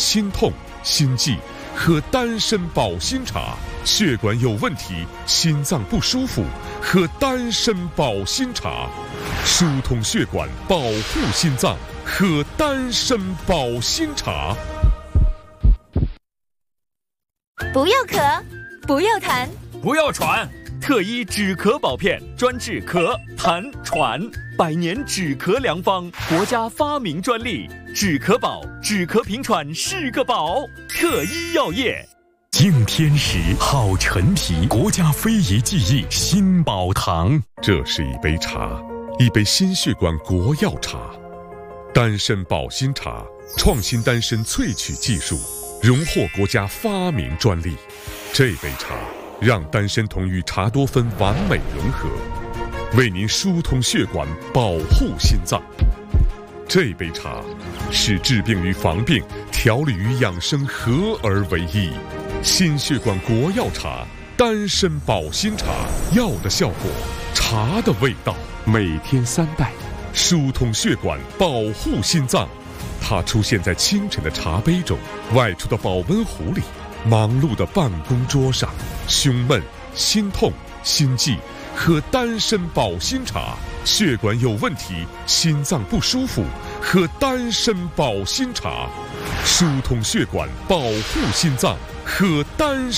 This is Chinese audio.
心痛、心悸，喝丹参保心茶；血管有问题、心脏不舒服，喝丹参保心茶；疏通血管、保护心脏，喝丹参保心茶。 不要咳，不要痰， 不要喘，特医止咳宝片，专治咳、痰、喘，100年止咳良方，国家发明专利。止咳宝，止咳平喘是个宝。特医药业。 敬天时，好陈皮，国家非遗技艺新宝堂。 这是一杯茶，一杯心血管国药茶，丹参保心茶，创新丹参萃取技术，荣获国家发明专利。这杯茶让丹参酮与茶多酚完美融合，为您疏通血管，保护心脏。这杯茶使治病与防病、调理与养生合而为一。心血管国药茶，丹参保心茶，药的效果，茶的味道。每天3袋，疏通血管，保护心脏。它出现在清晨的茶杯中，外出的保温壶里，忙碌的办公桌上。胸闷、心痛、心悸，喝丹参保心茶；血管有问题、心脏不舒服，喝丹参保心茶；疏通血管，保护心脏，喝丹参。